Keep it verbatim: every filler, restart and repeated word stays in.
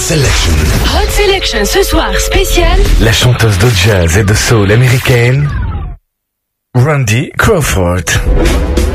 Selection. Hot Selection ce soir spécial. La chanteuse de jazz et de soul américaine, Randy Crawford.